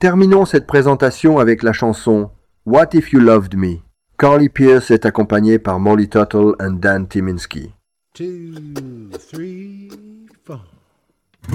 Terminons cette présentation avec la chanson What If You Loved Me. Carly Pearce est accompagnée par Molly Tuttle et Dan Tyminski. 2, 3, 4